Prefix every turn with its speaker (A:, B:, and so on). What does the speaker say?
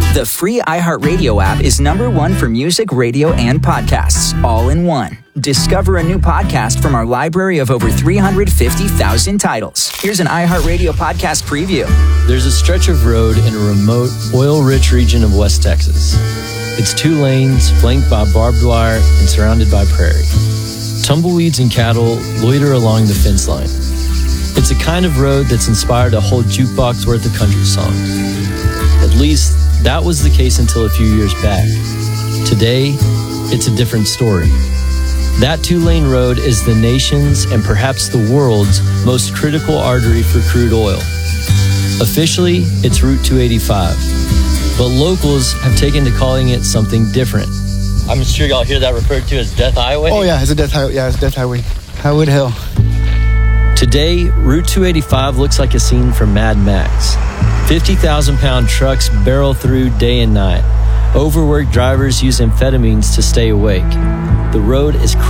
A: The free iHeartRadio app is #1 for music, radio, and podcasts, all in one. Discover a new podcast from our library of over 350,000 titles. Here's an iHeartRadio podcast preview.
B: There's a stretch of road in a remote, oil-rich region of West Texas. It's 2 lanes, flanked by barbed wire and surrounded by prairie. Tumbleweeds and cattle loiter along the fence line. It's a kind of road that's inspired a whole jukebox worth of country songs. At least, that was the case until a few years back. Today, it's a different story. That 2-lane road is the nation's and perhaps the world's most critical artery for crude oil. Officially, it's Route 285, but locals have taken to calling it something different. I'm sure y'all hear that referred to as Death Highway?
C: Oh yeah, it's a Death Highway. Yeah, it's Death Highway. Highway to hell.
B: Today, Route 285 looks like a scene from Mad Max. 50,000-pound trucks barrel through day and night. Overworked drivers use amphetamines to stay awake. The road is